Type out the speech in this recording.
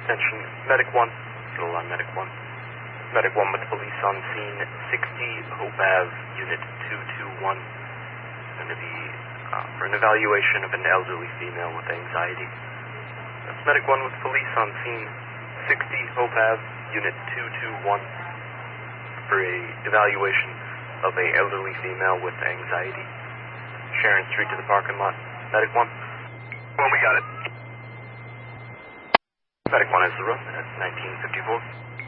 Attention, Medic 1. Still on Medic 1. Medic 1 with police on scene, 60 Hope Ave, Unit 221. Going to be for an evaluation of an elderly female with anxiety. That's Medic 1 with police on scene, 60 Hope Ave, Unit 221. For a evaluation of a elderly female with anxiety. Sharon Street to the parking lot. Medic 1. Well, we got it. Medic 1 has the room at 1954.